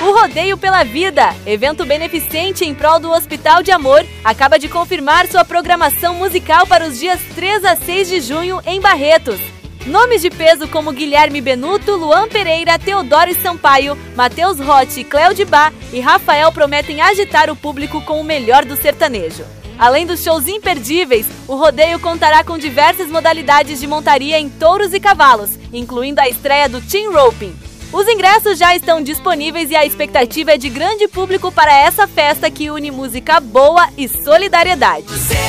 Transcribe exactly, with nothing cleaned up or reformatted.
O Rodeio pela Vida, evento beneficente em prol do Hospital de Amor, acaba de confirmar sua programação musical para os dias três a seis de junho em Barretos. Nomes de peso como Guilherme Benuto, Luan Pereira, Teodoro Sampaio, Matheus Rotti, Cléo de Bá e Rafael prometem agitar o público com o melhor do sertanejo. Além dos shows imperdíveis, o rodeio contará com diversas modalidades de montaria em touros e cavalos, incluindo a estreia do Team Roping. Os ingressos já estão disponíveis e a expectativa é de grande público para essa festa que une música boa e solidariedade.